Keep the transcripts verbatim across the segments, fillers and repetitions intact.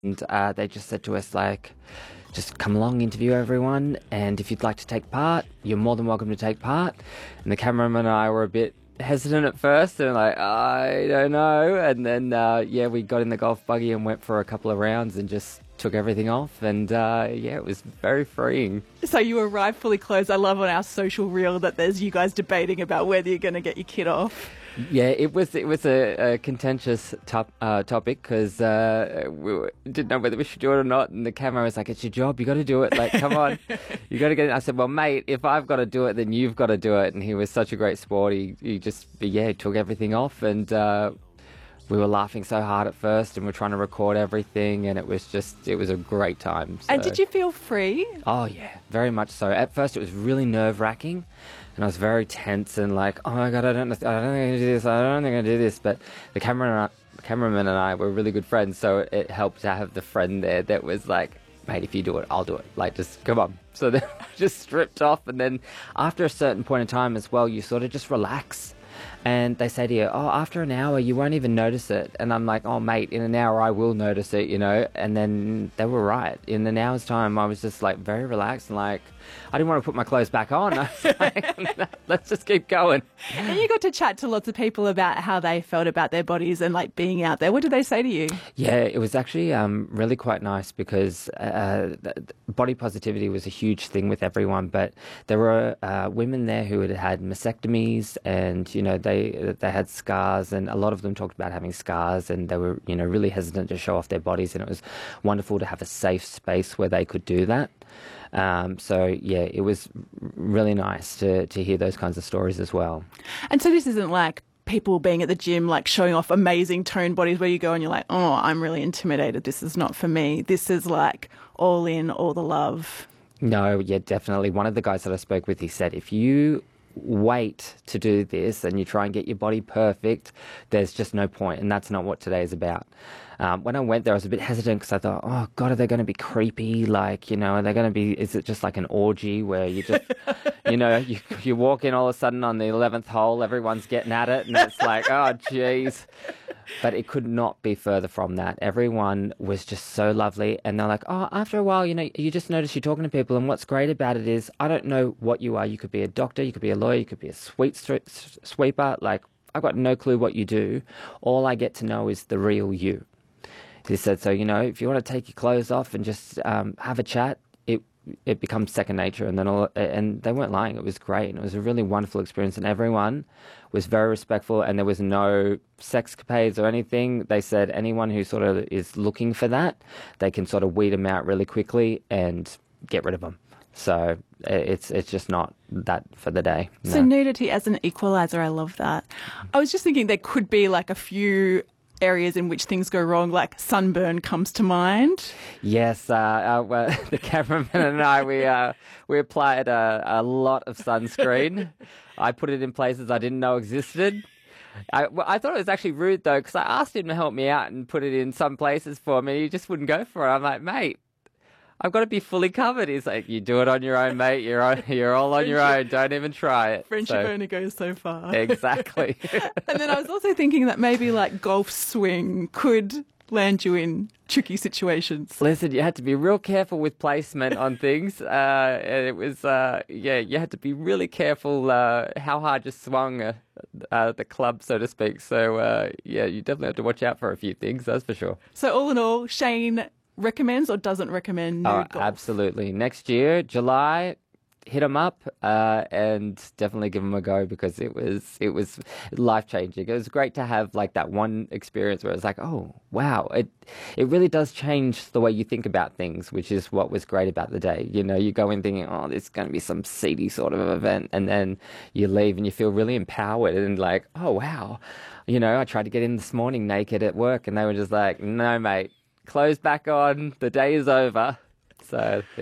and uh, they just said to us, like, just come along, interview everyone, and if you'd like to take part, you're more than welcome to take part. And the cameraman and I were a bit hesitant at first, and like, I don't know. And then, uh, yeah, we got in the golf buggy and went for a couple of rounds and just took everything off. And uh, yeah, it was very freeing. So you arrived fully clothed. I love on our social reel that there's you guys debating about whether you're going to get your kit off. Yeah, it was it was a, a contentious top, uh, topic because uh, we were- didn't know whether we should do it or not. And the camera was like, "It's your job. You got to do it. Like, come on, you got to get it." I said, "Well, mate, if I've got to do it, then you've got to do it." And he was such a great sport. He he just yeah he took everything off, and uh, we were laughing so hard at first, and we're trying to record everything, and it was just it was a great time. And So- did you feel free? Oh yeah, very much so. At first, it was really nerve wracking, and I was very tense and like, oh my god, I don't, know, I don't think I can do this. I don't think I can do this. But the camera, cameraman and I were really good friends, so it, it helped to have the friend there that was like, mate, if you do it, I'll do it. Like, just come on. So then I just stripped off, and then after a certain point in time as well, you sort of just relax. And they say to you, oh, after an hour, you won't even notice it. And I'm like, oh, mate, in an hour, I will notice it, you know. And then they were right. In an hour's time, I was just like very relaxed and like, I didn't want to put my clothes back on. I was like, let's just keep going. And you got to chat to lots of people about how they felt about their bodies and like being out there. What did they say to you? Yeah, it was actually um, really quite nice because uh, th- th- body positivity was a huge thing with everyone, but there were uh, women there who had had mastectomies, and you know they they had scars, and a lot of them talked about having scars, and they were you know really hesitant to show off their bodies, and it was wonderful to have a safe space where they could do that. Um, so yeah, it was really nice to to hear those kinds of stories as well. And so this isn't like people being at the gym, like showing off amazing toned bodies where you go and you're like, oh, I'm really intimidated. This is not for me. This is like all in, all the love. No, yeah, definitely. One of the guys that I spoke with, he said, if you wait to do this and you try and get your body perfect, there's just no point, and that's not what today is about. Um, when I went there, I was a bit hesitant because I thought, oh, God, are they going to be creepy? Like, you know, are they going to be, is it just like an orgy where you just, you know, you, you walk in all of a sudden on the eleventh hole, everyone's getting at it, and it's like, oh, geez. But it could not be further from that. Everyone was just so lovely. And they're like, oh, after a while, you know, you just notice you're talking to people. And what's great about it is, I don't know what you are. You could be a doctor, you could be a lawyer, you could be a sweet stre- s- sweeper. Like, I've got no clue what you do. All I get to know is the real you. He said, so, you know, if you want to take your clothes off and just um, have a chat, it it becomes second nature. And then all, and they weren't lying. It was great. And it was a really wonderful experience. And everyone was very respectful, and there was no sexcapades or anything. They said anyone who sort of is looking for that, they can sort of weed them out really quickly and get rid of them. So it's it's just not that for the day. No. So nudity as an equalizer, I love that. I was just thinking there could be like a few areas in which things go wrong, like sunburn comes to mind. Yes, uh, uh, well, the cameraman and I, we uh, we applied a, a lot of sunscreen. I put it in places I didn't know existed. I, well, I thought it was actually rude, though, because I asked him to help me out and put it in some places for me. He just wouldn't go for it. I'm like, mate, I've got to be fully covered. He's like, you do it on your own, mate. You're on, you're all on your own. Don't even try it. Friendship So- only goes so far. Exactly. And then I was also thinking that maybe like golf swing could land you in tricky situations. Listen, you had to be real careful with placement on things. Uh, and it was, uh, yeah, you had to be really careful uh, how hard you swung uh, uh, the club, so to speak. So, uh, yeah, you definitely have to watch out for a few things, that's for sure. So all in all, Shane recommends or doesn't recommend nude Oh, golf? absolutely. Next year, July, hit them up uh, and definitely give them a go, because it was it was life changing. It was great to have like that one experience where it's like, oh wow, it it really does change the way you think about things, which is what was great about the day. You know, you go in thinking, oh, this is going to be some seedy sort of event, and then you leave and you feel really empowered and like, oh wow, you know, I tried to get in this morning naked at work, and they were just like, no mate, clothes back on, the day is over. So yeah.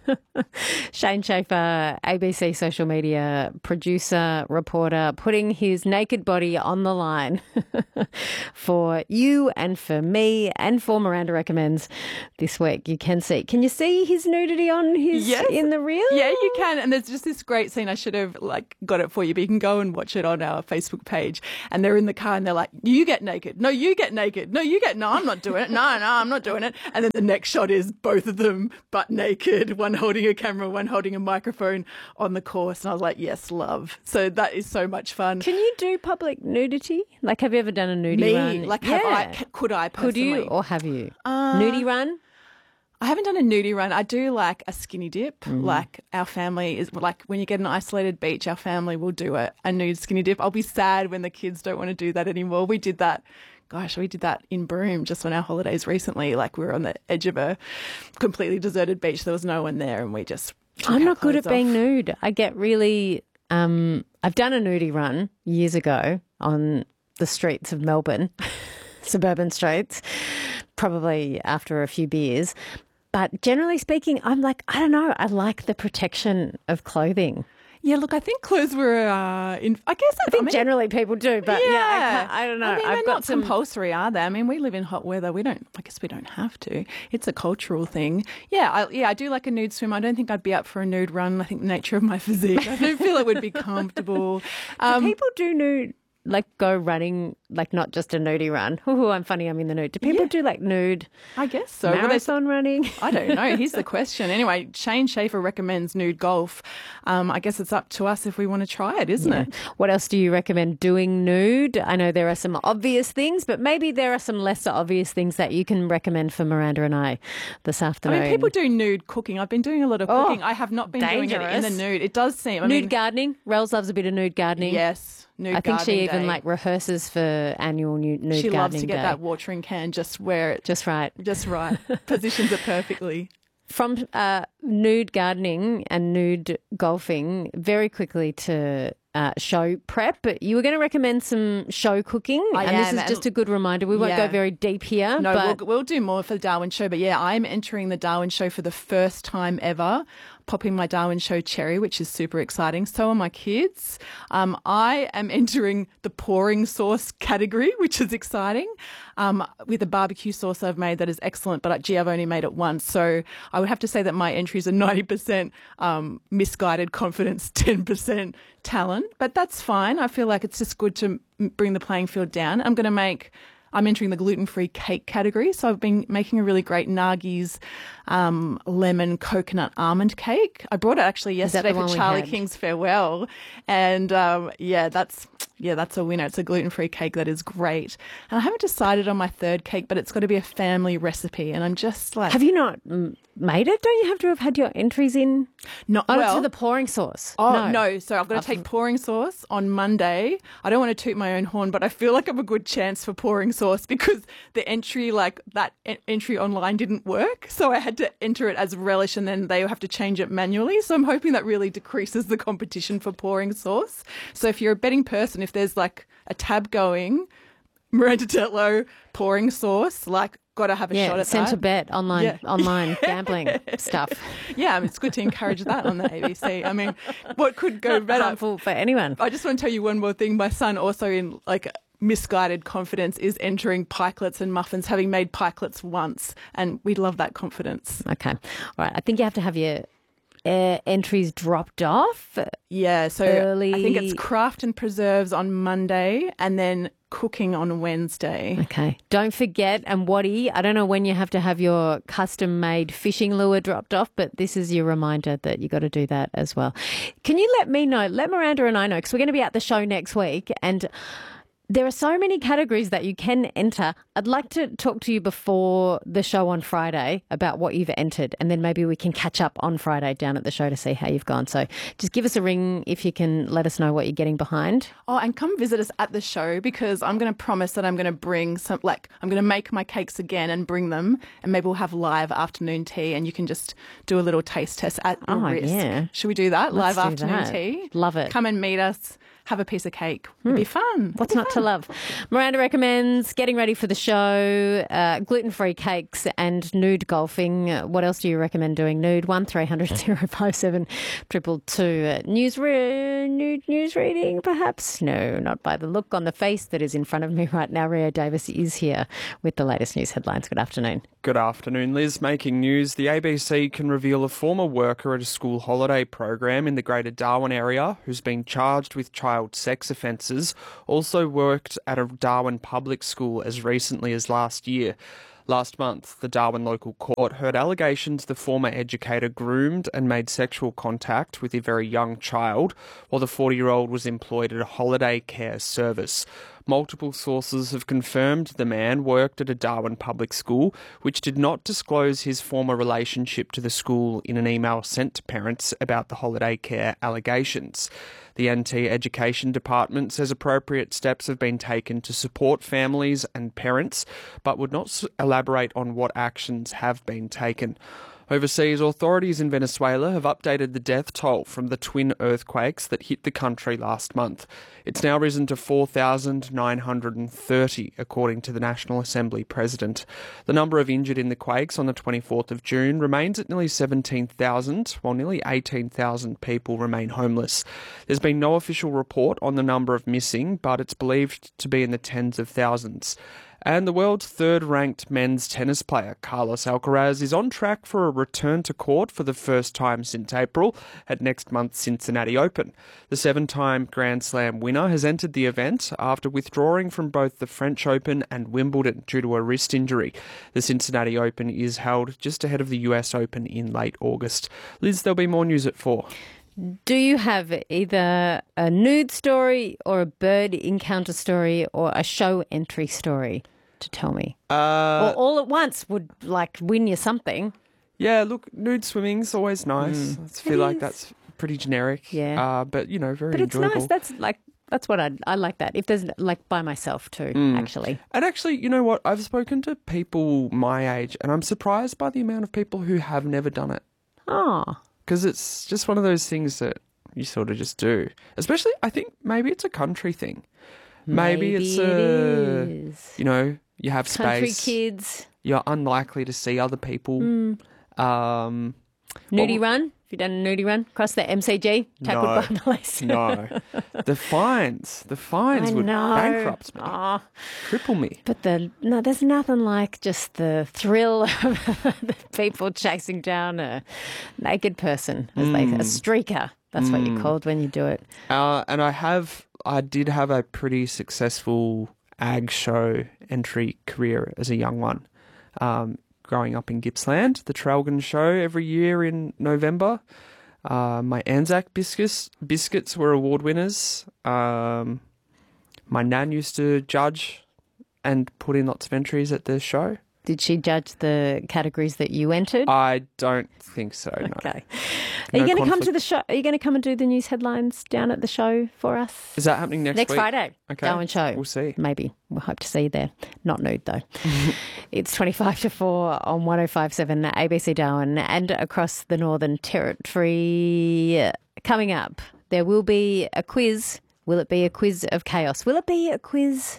Shane Schaefer, A B C social media producer, reporter, putting his naked body on the line for you and for me and for Miranda Recommends this week. You can see. Can you see his nudity on his Yes. in the reel? Yeah, you can. And there's just this great scene. I should have like got it for you, but you can go and watch it on our Facebook page. And they're in the car and they're like, you get naked. No, you get naked. No, you get, no, I'm not doing it. No, no, I'm not doing it. And then the next shot is both of them butt naked, one holding a camera, one holding a microphone on the course. And I was like, yes, love. So that is so much fun. Can you do public nudity? Like, have you ever done a nudie Me, run? like, have Yeah. I, c- could I personally? Could you or have you? Uh, nudie run? I haven't done a nudie run. I do like a skinny dip. Mm. Like our family is like when you get an isolated beach, our family will do a, a nude skinny dip. I'll be sad when the kids don't want to do that anymore. We did that. Gosh, we did that in Broome just on our holidays recently. Like we were on the edge of a completely deserted beach. There was no one there and we just took I'm our not good at clothes being off. nude. I get really. Um, I've done a nudie run years ago on the streets of Melbourne, suburban streets, probably after a few beers. But generally speaking, I'm like, I don't know. I like the protection of clothing. Yeah, look, I think clothes were uh, in. I guess I think generally people do, but yeah, I, can't- I don't know. I mean, I've they're got not some. compulsory, are they? I mean, we live in hot weather. We don't. I guess we don't have to. It's a cultural thing. Yeah, I, yeah. I do like a nude swim. I don't think I'd be up for a nude run. I think the nature of my physique. I don't feel it would be comfortable. Um, do people do nude, like go running, like not just a nudie run? Oh, I'm funny. I'm in the nude. Do people Yeah. do like nude I guess so. Were they- marathon running? I don't know. Here's the question. Anyway, Shane Schaefer recommends nude golf. Um, I guess it's up to us if we want to try it, isn't it? What else do you recommend doing nude? I know there are some obvious things, but maybe there are some lesser obvious things that you can recommend for Miranda and I this I afternoon. mean, people do nude cooking. I've been doing a lot of Oh, cooking. I have not been doing it in dangerous. the nude. It does seem. I nude mean, gardening. Rels loves a bit of nude gardening. yes, nude I think she gardening even day. like rehearses for annual nude, nude She gardening loves to get day. that watering can just where it Just right. just right positions it perfectly. From uh, nude gardening and nude golfing, very quickly to uh, show prep. But you were going to recommend some show cooking, I and this am, is and- just a good reminder. We won't Yeah. go very deep here, No, but we'll, we'll do more for the Darwin Show. But yeah, I'm entering the Darwin Show for the first time ever, popping my Darwin Show cherry, which is super exciting. So are my kids. Um, I am entering the pouring sauce category, which is exciting, um, with a barbecue sauce I've made that is excellent. But gee, I've only made it once. So I would have to say that my entries are ninety percent um, misguided confidence, ten percent talent. But that's fine. I feel like it's just good to m- bring the playing field down. I'm going to make... I'm entering the gluten-free cake category. So I've been making a really great Nagis um, lemon coconut almond cake. I brought it actually that yesterday the for one we Charlie had? King's farewell. And um, yeah, that's yeah, that's a winner. It's a gluten-free cake that is great. And I haven't decided on my third cake, but it's got to be a family recipe. And I'm just like... have you not mm, made it? Don't you have to have had your entries in? not Oh, well, to the pouring sauce. Oh, no. So I've got to take pouring sauce on Monday. I don't want to toot my own horn, but I feel like I'm a good chance for pouring sauce because the entry, like that en- entry online didn't work. So I had to enter it as relish and then they have to change it manually. So I'm hoping that really decreases the competition for pouring sauce. So if you're a betting person, if there's like a tab going, Miranda Tetlow, pouring sauce, like, got to have a shot Yeah, at centre that. bet online Yeah. online gambling stuff. Yeah, I mean, it's good to encourage that on the A B C. I mean, what could go better? Harmful for anyone. I just want to tell you one more thing. My son also in like misguided confidence is entering pikelets and muffins, having made pikelets once. And we love that confidence. Okay. All right. I think you have to have your uh, entries dropped off. Yeah, so Early- I think it's craft and preserves on Monday and then cooking on Wednesday. Okay. Don't forget, and Waddy, I don't know when you have to have your custom made fishing lure dropped off, but this is your reminder that you got to do that as well. Can you let me know, let Miranda and I know, because we're going to be at the show next week, and there are so many categories that you can enter. I'd like to talk to you before the show on Friday about what you've entered, and then maybe we can catch up on Friday down at the show to see how you've gone. So just give us a ring if you can let us know what you're getting behind. Oh, and come visit us at the show because I'm going to promise that I'm going to bring some, like, I'm going to make my cakes again and bring them, and maybe we'll have live afternoon tea and you can just do a little taste test at your Oh, risk. yeah. Should we do that? Let's live do afternoon that. tea? Love it. Come and meet us. have a piece of cake. It'd be fun. What's It'd be not to fun. love? Miranda recommends getting ready for the show, uh, gluten-free cakes and nude golfing. Uh, What else do you recommend doing? Nude, one three hundred oh five seven two two two. Uh, news, re- nude news reading, perhaps? No, not by the look on the face that is in front of me right now. Rio Davis is here with the latest news headlines. Good afternoon. Good afternoon, Liz. Making news. The A B C can reveal a former worker at a school holiday program in the Greater Darwin area who's been charged with child sex offences also worked at a Darwin public school as recently as last year. Last month, the Darwin local court heard allegations the former educator groomed and made sexual contact with a very young child while the forty-year-old was employed at a holiday care service. Multiple sources have confirmed the man worked at a Darwin public school, which did not disclose his former relationship to the school in an email sent to parents about the holiday care allegations. The N T Education Department says appropriate steps have been taken to support families and parents, but would not elaborate on what actions have been taken. Overseas, authorities in Venezuela have updated the death toll from the twin earthquakes that hit the country last month. It's now risen to four thousand nine hundred thirty, according to the National Assembly President. The number of injured in the quakes on the twenty-fourth of June remains at nearly seventeen thousand, while nearly eighteen thousand people remain homeless. There's been no official report on the number of missing, but it's believed to be in the tens of thousands. And the world's third-ranked men's tennis player, Carlos Alcaraz, is on track for a return to court for the first time since April at next month's Cincinnati Open. The seven-time Grand Slam winner has entered the event after withdrawing from both the French Open and Wimbledon due to a wrist injury. The Cincinnati Open is held just ahead of the U S Open in late August. Liz, there'll be more news at four. Do you have either a nude story or a bird encounter story or a show entry story to tell me? Uh, or all at once would like win you something. Yeah, look, nude swimming's always nice. I feel It like is. that's pretty generic. Yeah. Uh, but, you know, very But it's enjoyable. nice. That's like that's what I I like that. If there's like by myself too, actually. And actually, you know what? I've spoken to people my age and I'm surprised by the amount of people who have never done it. Oh. Because it's just one of those things that you sort of just do. Especially, I think maybe it's a country thing. Maybe, Maybe it's it a, is. you know, you have Country space. kids. You're unlikely to see other people. Mm. Um, Nudie Well- run. Have you done a nudie run across the M C G? Tackled No. by police. no. The fines. The fines I would know. bankrupt me. Oh, Cripple me. but the no, there's nothing like just the thrill of the people chasing down a naked person, as they Mm. a streaker. That's what you're called when you do it. Uh, and I have, I did have a pretty successful ag show entry career as a young one. Um, growing up in Gippsland, the Traralgon show every year in November. Uh, my Anzac biscuits biscuits were award winners. Um, my nan used to judge and put in lots of entries at the show. Did she judge the categories that you entered? I don't think so, no. Okay. Are No you going to come conflict. to the show? Are you going to come and do the news headlines down at the show for us? Is that happening next, Next week? Friday. Okay. Darwin show. We'll see. Maybe. We'll hope to see you there. Not nude, though. It's twenty-five to four on one oh five seven A B C Darwin and across the Northern Territory. Coming up, there will be a quiz. Will it be a quiz of chaos? Will it be a quiz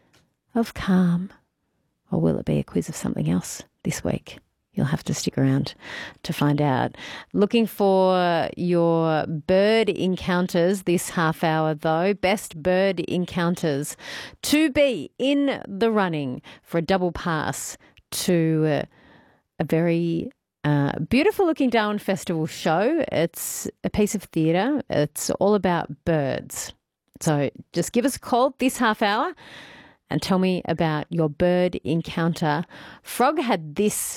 of calm? Or will it be a quiz of something else this week? You'll have to stick around to find out. Looking for your bird encounters this half hour, though. Best bird encounters to be in the running for a double pass to uh, a very uh, beautiful looking Darwin Festival show. It's a piece of theatre. It's all about birds. So just give us a call this half hour and tell me about your bird encounter. Frog had this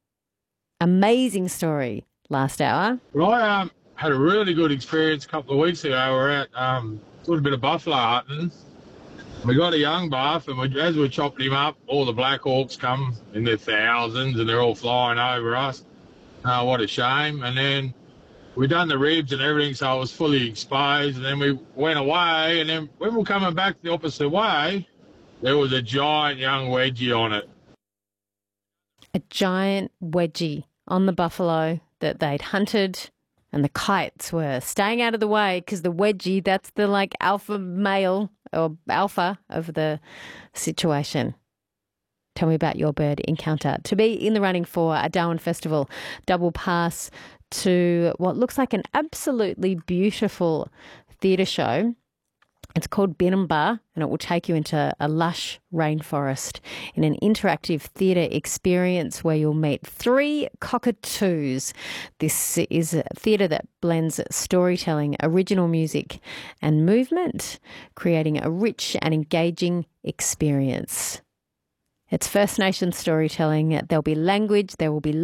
amazing story last hour. Well, I um, had a really good experience a couple of weeks ago. We were out um, a little bit of buffalo hunting. We got a young buff, and we, as we chopped him up, all the black hawks come in their thousands, and they're all flying over us. Uh, what a shame. And then we done the ribs and everything, so it was fully exposed. And then we went away, and then when we were coming back the opposite way, there was a giant young wedgie on it. A giant wedgie on the buffalo that they'd hunted And the kites were staying out of the way because the wedgie, that's the like alpha male or alpha of the situation. Tell me about your bird encounter. To be in the running for a Darwin Festival double pass to what looks like an absolutely beautiful theatre show. It's called Binamba, and it will take you into a lush rainforest in an interactive theatre experience where you'll meet three cockatoos. This is a theatre that blends storytelling, original music and movement, creating a rich and engaging experience. It's First Nation storytelling. There'll be language, there will be